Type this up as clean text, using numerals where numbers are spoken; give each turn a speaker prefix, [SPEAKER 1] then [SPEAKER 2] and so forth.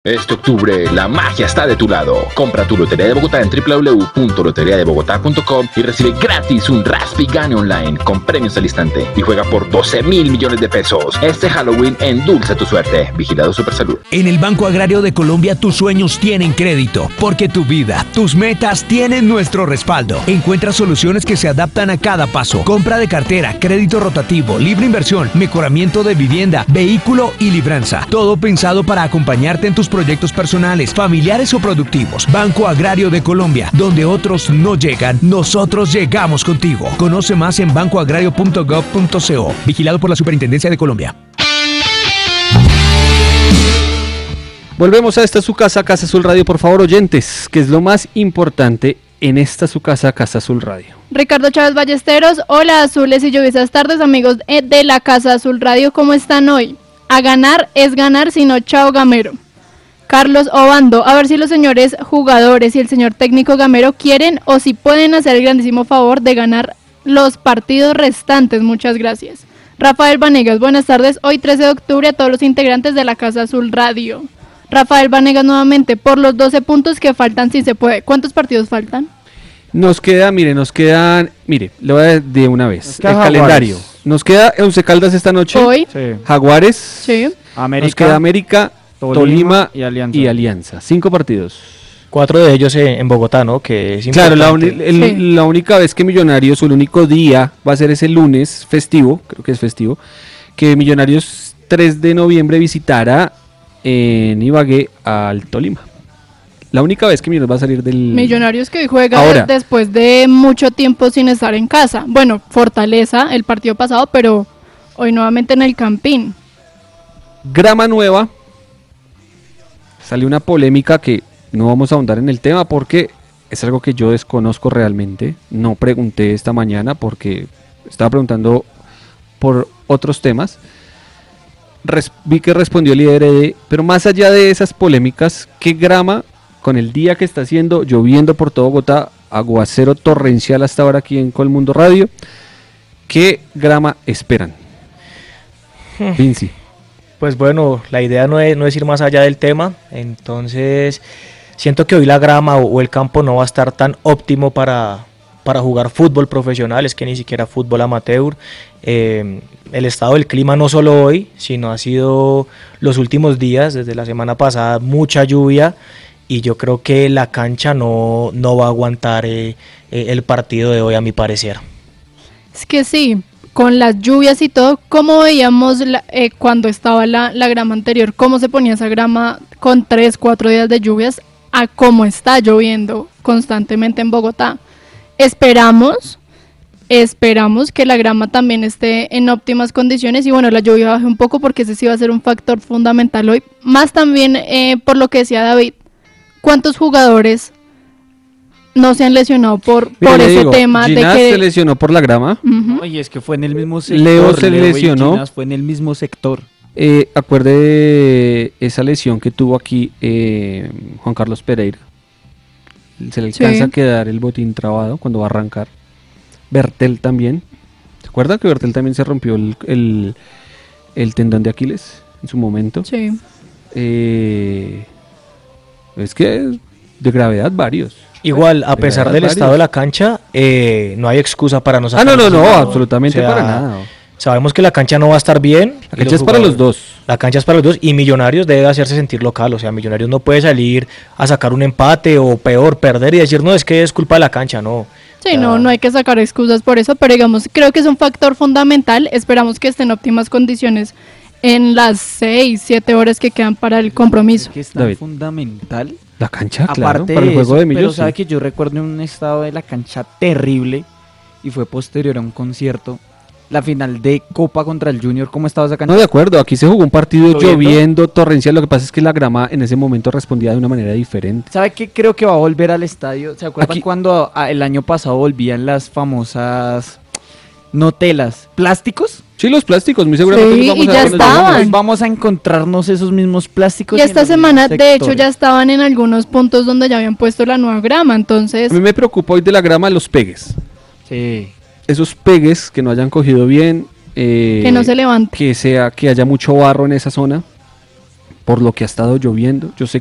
[SPEAKER 1] Este octubre, la magia está de tu lado. Compra tu Lotería de Bogotá en www.loteriadebogotá.com y recibe gratis un Raspi Gane Online con premios al instante y juega por 12.000 millones de pesos. Este Halloween endulza tu suerte. Vigilado Supersalud.
[SPEAKER 2] En el Banco Agrario de Colombia tus sueños tienen crédito, porque tu vida, tus metas tienen nuestro respaldo. Encuentra soluciones que se adaptan a cada paso. Compra de cartera, crédito rotativo, libre inversión, mejoramiento de vivienda, vehículo y libranza. Todo pensado para acompañarte en tus proyectos personales, familiares o productivos. Banco Agrario de Colombia, donde otros no llegan, nosotros llegamos contigo. Conoce más en bancoagrario.gov.co. Vigilado por la Superintendencia de Colombia.
[SPEAKER 3] Volvemos a esta su casa, Casa Azul Radio. Por favor, oyentes, que es lo más importante en esta su casa, Casa Azul Radio.
[SPEAKER 4] Ricardo Chávez Ballesteros, hola azules y lluviosas tardes, amigos de la Casa Azul Radio, ¿cómo están hoy? A ganar es ganar, si no, chao Gamero. Carlos Obando, a ver si los señores jugadores y el señor técnico Gamero quieren o si pueden hacer el grandísimo favor de ganar los partidos restantes, muchas gracias. Rafael Vanegas, buenas tardes, hoy 13 de octubre a todos los integrantes de la Casa Azul Radio. Rafael Vanegas nuevamente, por los 12 puntos que faltan si se puede. ¿Cuántos partidos faltan?
[SPEAKER 3] Nos quedan, le voy a dar de una vez, el calendario. Nos queda Once Caldas esta noche,
[SPEAKER 4] hoy,
[SPEAKER 3] sí. Jaguares,
[SPEAKER 4] sí.
[SPEAKER 3] Nos queda América, Tolima y Alianza. 5 partidos.
[SPEAKER 5] 4 de ellos en Bogotá, ¿no? Que es
[SPEAKER 3] claro,
[SPEAKER 5] importante.
[SPEAKER 3] la única vez que Millonarios, o el único día, va a ser ese lunes festivo, creo que es festivo, que Millonarios 3 de noviembre visitará en Ibagué al Tolima. La única vez que Millonarios va a salir del...
[SPEAKER 4] Millonarios que hoy juega después de mucho tiempo sin estar en casa. Bueno, Fortaleza el partido pasado, pero hoy nuevamente en el Campín.
[SPEAKER 3] Grama nueva. Salió una polémica que no vamos a ahondar en el tema porque es algo que yo desconozco realmente. No pregunté esta mañana porque estaba preguntando por otros temas. Vi que respondió el IRD, pero más allá de esas polémicas, ¿qué grama con el día que está haciendo, lloviendo por todo Bogotá, aguacero torrencial hasta ahora aquí en Colmundo Radio, qué grama esperan? Vinci.
[SPEAKER 5] Pues bueno, la idea no es ir más allá del tema, entonces siento que hoy la grama o el campo no va a estar tan óptimo para jugar fútbol profesional, es que ni siquiera fútbol amateur. El estado del clima no solo hoy, sino ha sido los últimos días, desde la semana pasada, mucha lluvia, y yo creo que la cancha no va a aguantar el partido de hoy, a mi parecer.
[SPEAKER 4] Es que sí, con las lluvias y todo, ¿cómo veíamos cuando estaba la grama anterior? ¿Cómo se ponía esa grama con 3-4 días de lluvias a cómo está lloviendo constantemente en Bogotá? Esperamos que la grama también esté en óptimas condiciones y bueno, la lluvia baje un poco porque ese sí va a ser un factor fundamental hoy. Más también por lo que decía David, ¿cuántos jugadores no se han lesionado por ese tema?
[SPEAKER 3] Ginás
[SPEAKER 4] de que
[SPEAKER 3] se lesionó por la grama.
[SPEAKER 4] Uh-huh.
[SPEAKER 6] Y es que fue en el mismo sector.
[SPEAKER 3] Leo se lesionó.
[SPEAKER 6] Ginás fue en el mismo sector.
[SPEAKER 3] Acuerde de esa lesión que tuvo aquí Juan Carlos Pereira. Se le alcanza a quedar el botín trabado cuando va a arrancar. Bertel también. ¿Se acuerdan que Bertel también se rompió el tendón de Aquiles en su momento?
[SPEAKER 4] Sí.
[SPEAKER 3] Es que de gravedad varios.
[SPEAKER 5] Igual, a pesar del estado de la cancha, no hay excusa para no sacar.
[SPEAKER 3] No, absolutamente para nada.
[SPEAKER 5] Sabemos que la cancha no va a estar bien.
[SPEAKER 3] La cancha es para los dos.
[SPEAKER 5] La cancha es para los dos y Millonarios debe hacerse sentir local. O sea, Millonarios no puede salir a sacar un empate o peor, perder y decir, no, es que es culpa de la cancha, no.
[SPEAKER 4] Sí, no hay que sacar excusas por eso, pero digamos, creo que es un factor fundamental. Esperamos que esté en óptimas condiciones en las 6-7 horas que quedan para el compromiso.
[SPEAKER 6] Es que es tan fundamental.
[SPEAKER 3] La cancha,
[SPEAKER 6] aparte
[SPEAKER 3] claro, para el juego de Millos.
[SPEAKER 6] Pero sabe que yo recuerdo un estado de la cancha terrible y fue posterior a un concierto. La final de Copa contra el Junior, ¿cómo estaba esa cancha?
[SPEAKER 3] No, de acuerdo, aquí se jugó un partido lloviendo torrencial, lo que pasa es que la grama en ese momento respondía de una manera diferente.
[SPEAKER 6] ¿Sabe qué? Creo que va a volver al estadio. ¿Se acuerdan cuando el año pasado volvían las famosas no telas, plásticos?
[SPEAKER 3] Sí, los plásticos, muy seguramente
[SPEAKER 4] sí,
[SPEAKER 3] los vamos
[SPEAKER 4] y ya estaban.
[SPEAKER 6] Vamos a encontrarnos esos mismos plásticos.
[SPEAKER 4] Y esta semana, de hecho, ya estaban en algunos puntos donde ya habían puesto la nueva grama, entonces...
[SPEAKER 3] A mí me preocupa hoy de la grama los pegues.
[SPEAKER 6] Sí.
[SPEAKER 3] Esos pegues que no hayan cogido bien,
[SPEAKER 4] que no se levante,
[SPEAKER 3] que haya mucho barro en esa zona, por lo que ha estado lloviendo. Yo sé